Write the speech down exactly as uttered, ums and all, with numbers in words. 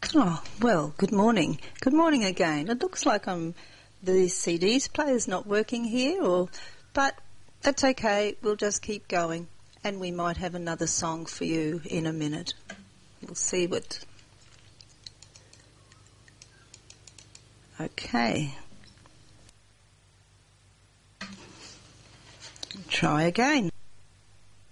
Oh, well, good morning. Good morning again. It looks like I'm, the C Ds player's not working here, or, but that's okay. We'll just keep going, and we might have another song for you in a minute. We'll see what... Okay. Try again.